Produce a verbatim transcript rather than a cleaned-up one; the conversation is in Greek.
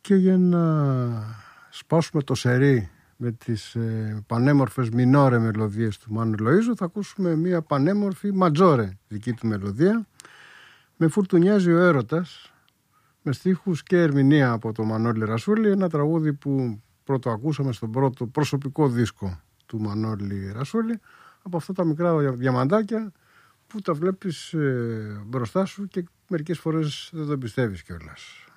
Και για να σπάσουμε το σερί με τις ε, πανέμορφες μινόρε μελωδίες του Μάνου Λοΐζου, θα ακούσουμε μια πανέμορφη ματζόρε δική του μελωδία. Με φουρτουνιάζει ο έρωτας, με στίχους και ερμηνεία από τον Μανώλη Ρασούλη, ένα τραγούδι που πρώτο ακούσαμε στον πρώτο προσωπικό δίσκο του Μανώλη Ρασούλη, από αυτά τα μικρά διαμαντάκια που τα βλέπεις ε, μπροστά σου και μερικές φορές δεν το πιστεύεις κιόλας.